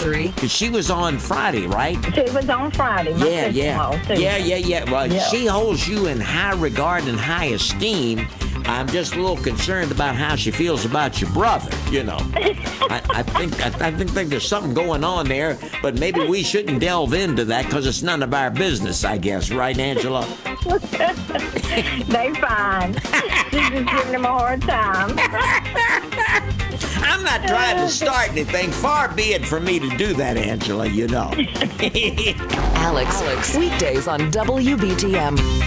3. Because she was on Friday, right? She was on Friday. My sister-in-law, too. Yeah. Well, Yeah. she holds you in high regard and high esteem. I'm just a little concerned about how she feels about your brother, you know. I think there's something going on there, but maybe we shouldn't delve into that because it's none of our business, I guess. Right, Angela? They fine. She's just giving them a hard time. I'm not trying to start anything. Far be it from me to do that, Angela, you know. Alex, weekdays on WBTM.